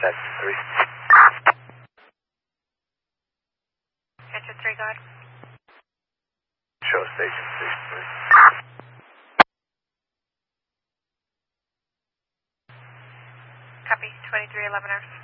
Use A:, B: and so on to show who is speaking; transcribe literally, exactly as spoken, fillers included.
A: That's three.
B: Enter three, God.
A: Show station station three.
B: Copy, twenty-three eleven Earth.